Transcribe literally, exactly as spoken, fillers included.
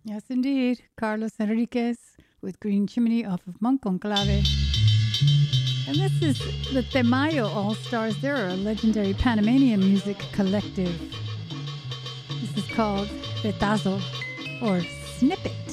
Yes, indeed. Carlos Enriquez with Green Chimney off of Monk con Clave. And this is the Temayo All Stars. They're a legendary Panamanian music collective. This is called Retazo or Snippet.